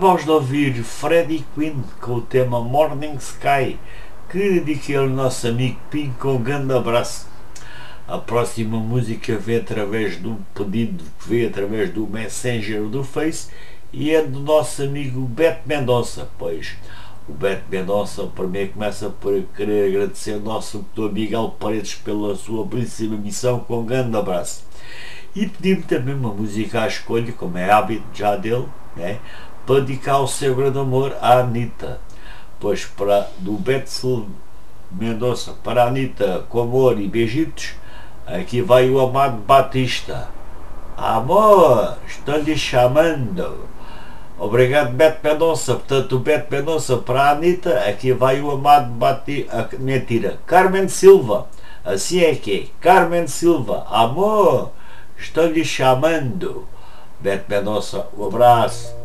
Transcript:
Vamos de ouvir Freddie Quinn com o tema Morning Sky, que dediquei ao nosso amigo Pinho com um grande abraço. A próxima música veio através de um pedido que veio através do Messenger do Face e é do nosso amigo Beto Mendonça. Pois o Beto Mendonça, para mim, começa por querer agradecer ao nosso doutor Miguel Paredes pela sua belíssima missão, com um grande abraço. E pedi-me também uma música à escolha, como é hábito já dele, né, para dedicar o seu grande amor à Anitta. Pois do Beto Mendonça para a Anitta, com amor e beijitos, aqui vai o amado Batista. Amor, estou-lhe chamando. Obrigado, Beto Mendonça. Portanto, o Beto Mendonça para a Anitta, aqui vai o amado Batista. Mentira, Carmen Silva. Assim é que é, Carmen Silva. Amor, estou-lhe chamando. Beto Mendonça, um abraço.